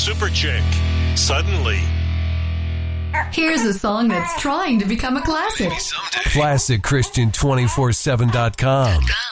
super chick. Suddenly. Here's a song that's trying to become a classic. ClassicChristian247.com.